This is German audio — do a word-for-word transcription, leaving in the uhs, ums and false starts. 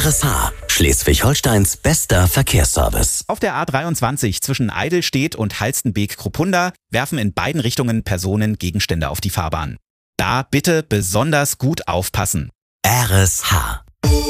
R S H, Schleswig-Holsteins bester Verkehrsservice. Auf der A dreiundzwanzig zwischen Eidelstedt und Halstenbeek-Kruppunda werfen in beiden Richtungen Personen Gegenstände auf die Fahrbahn. Da bitte besonders gut aufpassen. R S H.